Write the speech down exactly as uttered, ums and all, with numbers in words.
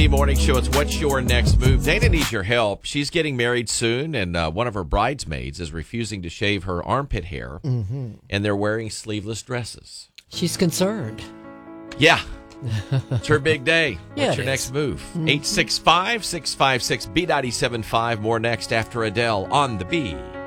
Morning show. It's What's Your Next Move? Dana needs your help. She's getting married soon, and uh, one of her bridesmaids is refusing to shave her armpit hair, mm-hmm. and they're wearing sleeveless dresses. She's concerned. Yeah. It's her big day. Yeah, What's your is. next move? Mm-hmm. eight six five, six five six, B nine seven five. More next after Adele on the B.